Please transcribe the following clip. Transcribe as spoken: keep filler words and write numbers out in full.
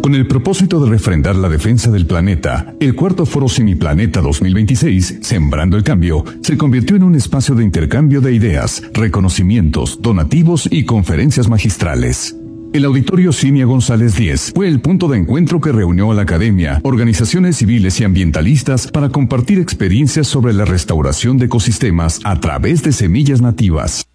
Con el propósito de refrendar la defensa del planeta, el cuarto Foro Semiplaneta dos mil veintiséis, Sembrando el Cambio, se convirtió en un espacio de intercambio de ideas, reconocimientos, donativos y conferencias magistrales. El Auditorio Cinia González diez fue el punto de encuentro que reunió a la academia, organizaciones civiles y ambientalistas para compartir experiencias sobre la restauración de ecosistemas a través de semillas nativas.